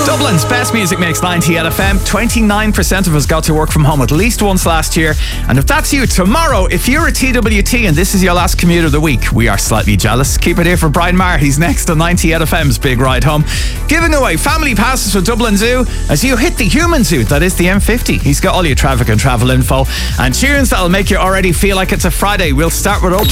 Dublin's best music mix, 98 FM. 29% of us got to work from home at least once last year. And if that's you, tomorrow, if you're a TWT and this is your last commute of the week, we are slightly jealous. Keep it here for Brian Maher. He's next on 98 FM's Big Ride Home, giving away family passes for Dublin Zoo as you hit the human zoo, that is the M50. He's got all your traffic and travel info and tunes that'll make you already feel like it's a Friday. We'll start with Ultra.